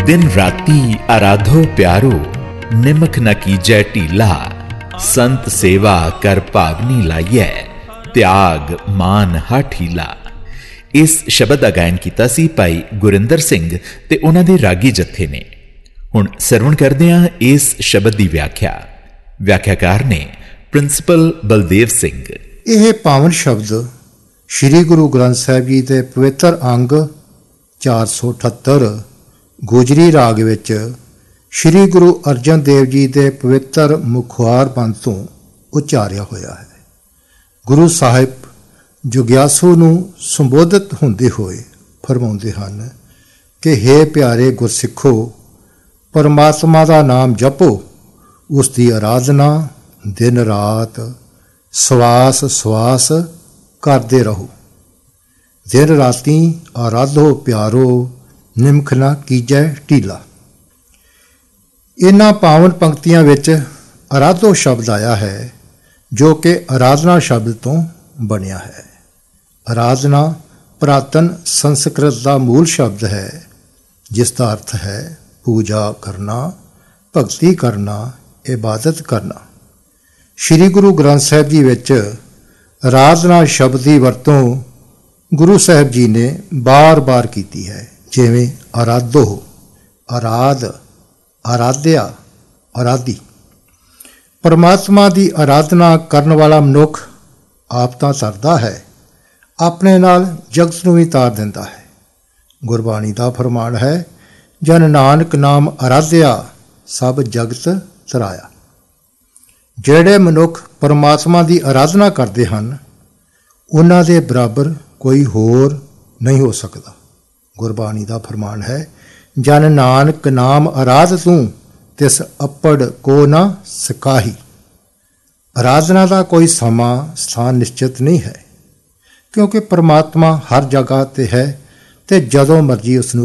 दिन राती आराधो प्यारो, निमक न कीजै ढीला। संत सेवा कर भावनी लाइए, त्याग मान हाठीला। इस शब्द का गायन किया सी भाई गुरिंदर सिंह ते उन्हां दे रागी जत्थे ने। हुण सरवण करदे हां इस शब्द की व्याख्या। व्याख्याकार ने प्रिंसीपल बलदेव सिंह। यह पावन शब्द श्री गुरु ग्रंथ साहिब जी के पवित्र अंग 478 गोजरी राग विच श्री गुरु अर्जन देव जी के पवित्र मुखवार बंद तो उचारिया होया है। गुरु साहिब जुग्यासू नूं संबोधित होंदे होए फरमाउंदे हन कि हे प्यारे गुरसिखो, परमात्मा का नाम जपो, उसकी आराधना दिन रात सवास सवास करते रहो। दिन राती आराधो प्यारो, निमख ना कीजै ढीला। इन्हां पावन पंक्तियां विच आराधो शब्द आया है, जो कि आराधना शब्द तो बनिया है। आराधना पुरातन संस्कृत का मूल शब्द है, जिसका अर्थ है पूजा करना, भगती करना, इबादत करना। श्री गुरु ग्रंथ साहिब जी विच आराधना शब्द की वरतों गुरु साहिब जी ने बार बार की है, जिवें आराधो, आराध, आराध्या, आराधी। परमात्मा की आराधना करने वाला मनुख आप तां तरदा है, अपने नाल जगत नूं भी तार दिंदा है। गुरबाणी का फरमान है, जन नानक नाम आराध्या सब जगत तराया। ਜਿਹੜੇ मनुख परमात्मा की आराधना करते हैं, उन्हां दे बराबर कोई होर नहीं हो सकता। गुरबाणी का फरमान है, जन नानक नाम आराध तूं तिस अपड़ को ना सिकाही। आराधना का कोई समा स्थान निश्चित नहीं है, क्योंकि परमात्मा हर जगह ते है ते जदों मर्जी उसनूं